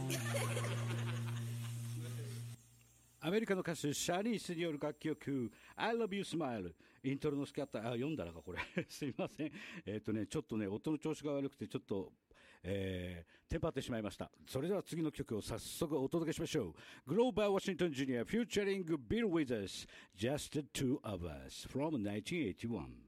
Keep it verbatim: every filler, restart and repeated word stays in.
アメリカの歌手シャニースによる楽曲 I Love You Smile イントロのスキャッター、あ、読んだらかこれすいません。えっ、ー、とねちょっとね音の調子が悪くてちょっと、えー、テンパってしまいました。それでは次の曲を早速お届けしましょう。グローバー・ワシントン・ジュニア Featuring Bill Withers Just the Two of Us from nineteen eighty-one